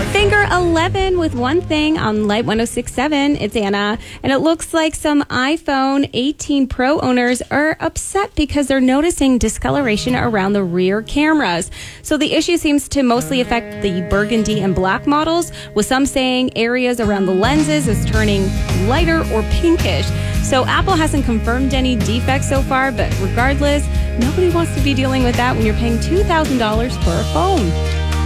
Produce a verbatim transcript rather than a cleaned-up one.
Finger eleven with one thing on Light one oh six point seven. It's Anna. And it looks like some iPhone eighteen Pro owners are upset because they're noticing discoloration around the rear cameras. So the issue seems to mostly affect the burgundy and black models, with some saying areas around the lenses is turning lighter or pinkish. So Apple hasn't confirmed any defects so far, but regardless, nobody wants to be dealing with that when you're paying two thousand dollars for a phone.